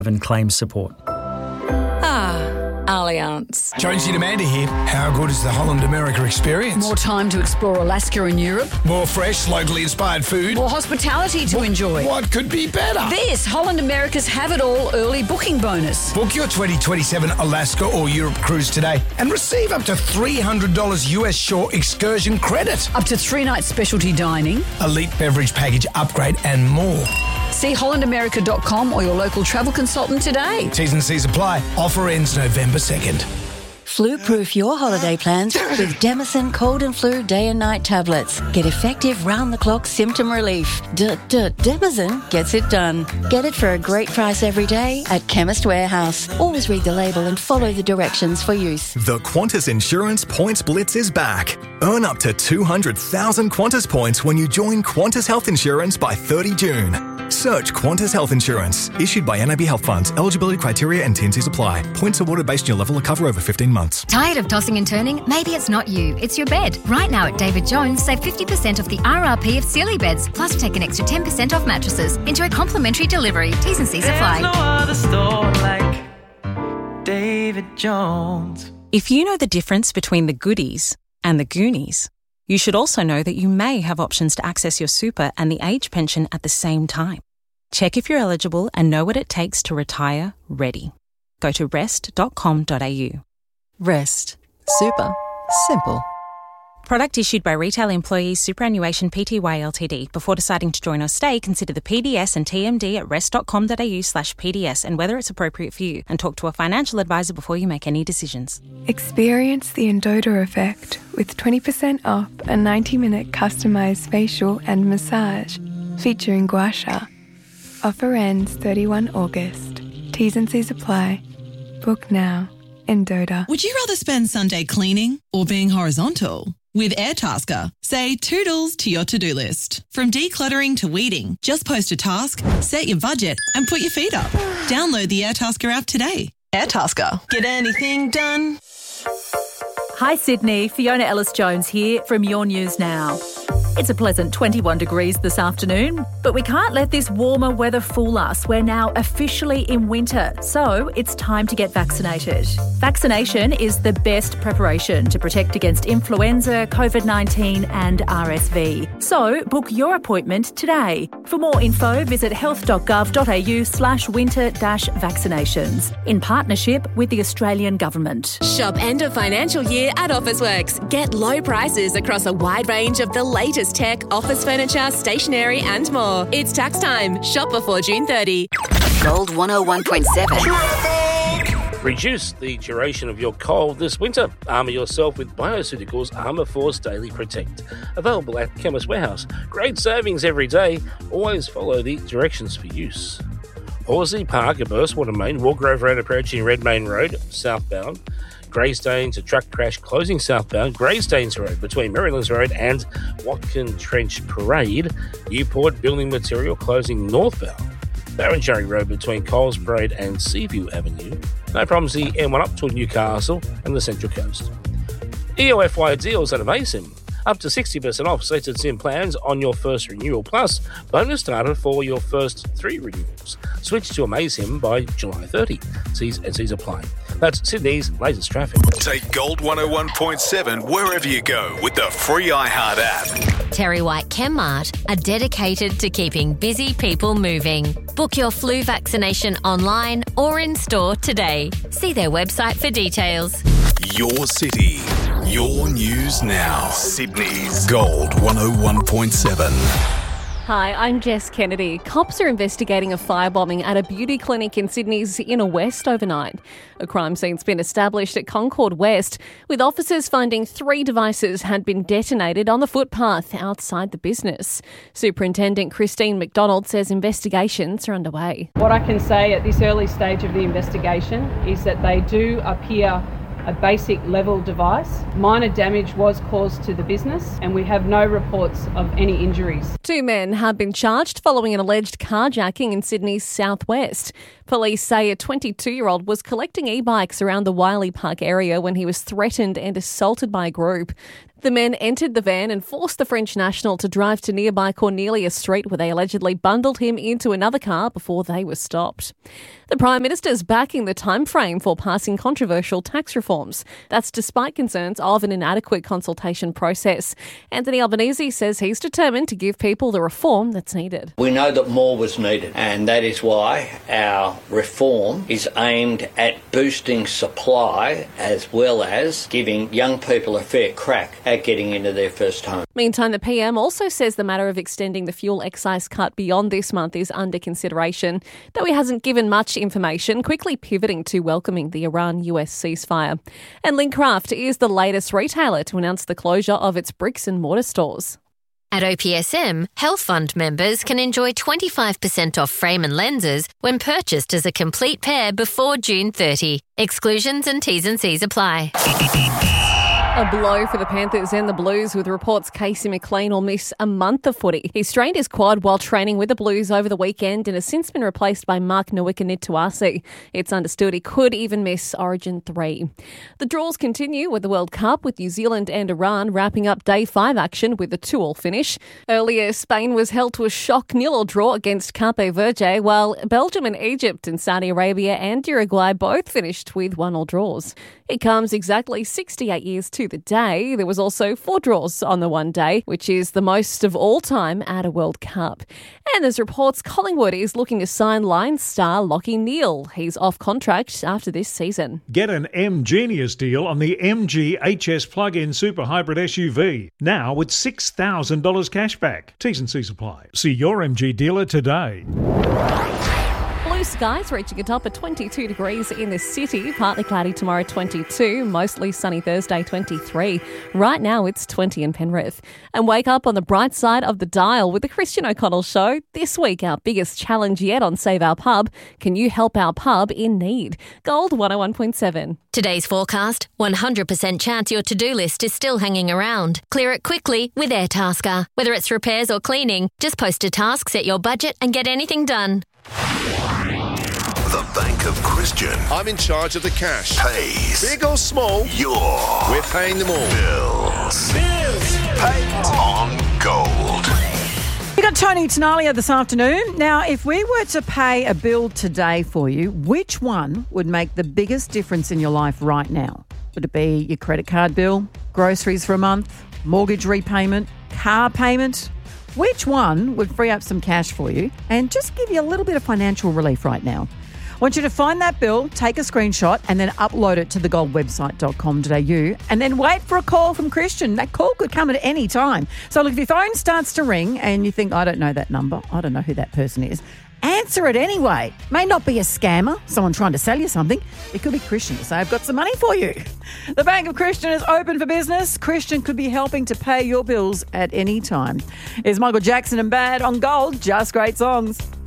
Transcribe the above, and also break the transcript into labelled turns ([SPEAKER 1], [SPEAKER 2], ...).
[SPEAKER 1] and claims support.
[SPEAKER 2] Allianz.
[SPEAKER 3] Jonesy and Amanda here. How good is the Holland America experience?
[SPEAKER 4] More time to explore Alaska and Europe.
[SPEAKER 3] More fresh, locally inspired food.
[SPEAKER 4] More hospitality to enjoy.
[SPEAKER 3] What could be better?
[SPEAKER 4] This Holland America's Have It All early booking bonus.
[SPEAKER 3] Book your 2027 Alaska or Europe cruise today and receive up to $300 US shore excursion credit.
[SPEAKER 4] Up to 3-night specialty dining.
[SPEAKER 3] Elite beverage package upgrade and more.
[SPEAKER 4] See hollandamerica.com or your local travel consultant today.
[SPEAKER 3] T's and C's apply. Offer ends November 2nd.
[SPEAKER 5] Flu-proof your holiday plans with Demison Cold and Flu Day and Night tablets. Get effective round-the-clock symptom relief. Demison gets it done. Get it for a great price every day at Chemist Warehouse. Always read the label and follow the directions for use.
[SPEAKER 6] The Qantas Insurance Points Blitz is back. Earn up to 200,000 Qantas points when you join Qantas Health Insurance by 30 June. Search Qantas Health Insurance. Issued by NAB Health Funds. Eligibility criteria and T&Cs apply. Points awarded based on your level of cover over 15 months.
[SPEAKER 7] Tired of tossing and turning? Maybe it's not you, it's your bed. Right now at David Jones, save 50% off the RRP of Sealy beds, plus take an extra 10% off mattresses. Enjoy complimentary delivery. T's and C's apply.
[SPEAKER 8] There's no other store like David Jones.
[SPEAKER 9] If you know the difference between the goodies and the Goonies, you should also know that you may have options to access your super and the age pension at the same time. Check if you're eligible and know what it takes to retire ready. Go to rest.com.au.
[SPEAKER 10] Rest. Super. Simple.
[SPEAKER 9] Product issued by Retail Employees Superannuation Pty Ltd. Before deciding to join or stay, consider the PDS and TMD at rest.com.au/PDS and whether it's appropriate for you, and talk to a financial advisor before you make any decisions.
[SPEAKER 11] Experience the Endota effect with 20% off a 90-minute customised facial and massage featuring gua sha. Offer ends 31 August. T's and C's apply. Book now. Endota.
[SPEAKER 12] Would you rather spend Sunday cleaning or being horizontal? With Airtasker, say toodles to your to-do list. From decluttering to weeding, just post a task, set your budget and put your feet up. Download the Airtasker app today. Airtasker. Get anything done.
[SPEAKER 13] Hi Sydney, Fiona Ellis-Jones here from Your News Now. It's a pleasant 21 degrees this afternoon, but we can't let this warmer weather fool us. We're now officially in winter, so it's time to get vaccinated. Vaccination is the best preparation to protect against influenza, COVID-19 and RSV. So book your appointment today. For more info, visit health.gov.au/winter-vaccinations in partnership with the Australian Government.
[SPEAKER 2] Shop end of financial year at Officeworks. Get low prices across a wide range of the latest tech, office furniture, stationery and more. It's tax time. Shop before June 30.
[SPEAKER 5] Gold 101.7.
[SPEAKER 14] Reduce the duration of your cold this winter. Armour yourself with Bioceuticals Armour Force Daily Protect. Available at Chemist Warehouse. Great savings every day. Always follow the directions for use. Horsley Park, a Burstwater main, Walgrove Road approaching Redmayne Road, southbound. Greystanes, a truck crash closing southbound. Greystanes Road between Marylands Road and Watkin Trench Parade. Newport Building Material closing northbound. Barrenjoey Road between Coles Parade and Seaview Avenue. No problems the M1 up to Newcastle and the Central Coast. EOFY deals at Amasim. Up to 60% off seated sim plans on your first renewal, plus bonus starter for your first 3 renewals. Switch to Amasim by July 30. T's and C's apply. That's Sydney's latest traffic.
[SPEAKER 15] Take Gold 101.7 wherever you go with the free iHeart app.
[SPEAKER 7] Terry White Chemmart are dedicated to keeping busy people moving. Book your flu vaccination online or in store today. See their website for details.
[SPEAKER 15] Your city, your news now. Sydney's Gold 101.7.
[SPEAKER 16] Hi, I'm Jess Kennedy. Cops are investigating a firebombing at a beauty clinic in Sydney's Inner West overnight. A crime scene's been established at Concord West, with officers finding 3 devices had been detonated on the footpath outside the business. Superintendent Christine McDonald says investigations are underway.
[SPEAKER 17] What I can say at this early stage of the investigation is that they do appear a basic level device. Minor damage was caused to the business and we have no reports of any injuries.
[SPEAKER 16] 2 men have been charged following an alleged carjacking in Sydney's southwest. Police say a 22-year-old was collecting e-bikes around the Wiley Park area when he was threatened and assaulted by a group. The men entered the van and forced the French national to drive to nearby Cornelia Street, where they allegedly bundled him into another car before they were stopped. The Prime Minister's backing the timeframe for passing controversial tax reforms. That's despite concerns of an inadequate consultation process. Anthony Albanese says he's determined to give people the reform that's needed.
[SPEAKER 1] We know that more was needed, and that is why our reform is aimed at boosting supply as well as giving young people a fair crack at getting into their first home.
[SPEAKER 16] Meantime, the PM also says the matter of extending the fuel excise cut beyond this month is under consideration, though he hasn't given much information, quickly pivoting to welcoming the Iran-US ceasefire. And Lincraft is the latest retailer to announce the closure of its bricks and mortar stores.
[SPEAKER 7] At OPSM, Health Fund members can enjoy 25% off frame and lenses when purchased as a complete pair before June 30. Exclusions and T's and C's apply.
[SPEAKER 16] A blow for the Panthers and the Blues, with reports Casey McLean will miss a month of footy. He strained his quad while training with the Blues over the weekend and has since been replaced by Mark Nwikanituasi. It's understood he could even miss Origin 3. The draws continue with the World Cup, with New Zealand and Iran wrapping up Day 5 action with a 2-2 finish. Earlier, Spain was held to a shock 0-0 draw against Cape Verde, while Belgium and Egypt and Saudi Arabia and Uruguay both finished with 1-1 draws. It comes exactly 68 years to the day. There was also 4 draws on the one day, which is the most of all time at a World Cup. And there's reports Collingwood is looking to sign Lions star Lachie Neale. He's off contract after this season.
[SPEAKER 18] Get an M-Genius deal on the MG HS plug-in super hybrid SUV. Now with $6,000 cashback. T's and C's apply. See your MG dealer today.
[SPEAKER 16] Blue skies reaching a top of 22 degrees in the city. Partly cloudy tomorrow, 22. Mostly sunny Thursday, 23. Right now, it's 20 in Penrith. And wake up on the bright side of the dial with the Christian O'Connell Show. This week, our biggest challenge yet on Save Our Pub. Can you help our pub in need? Gold 101.7.
[SPEAKER 7] Today's forecast, 100% chance your to-do list is still hanging around. Clear it quickly with Airtasker. Whether it's repairs or cleaning, just post a task, set your budget and get anything done.
[SPEAKER 15] The Bank of Christian.
[SPEAKER 19] I'm in charge of the cash.
[SPEAKER 15] Pays.
[SPEAKER 19] Big or small, we're paying them all.
[SPEAKER 15] Bills. Paid on gold.
[SPEAKER 20] We got Tony Tenalia this afternoon. Now, if we were to pay a bill today for you, which one would make the biggest difference in your life right now? Would it be your credit card bill, groceries for a month, mortgage repayment, car payment? Which one would free up some cash for you and just give you a little bit of financial relief right now? I want you to find that bill, take a screenshot and then upload it to thegoldwebsite.com.au and then wait for a call from Christian. That call could come at any time. So look, if your phone starts to ring and you think, I don't know that number, I don't know who that person is, answer it anyway. May not be a scammer, someone trying to sell you something. It could be Christian to say, I've got some money for you. The Bank of Christian is open for business. Christian could be helping to pay your bills at any time. Here's Michael Jackson and Bad on Gold. Just great songs.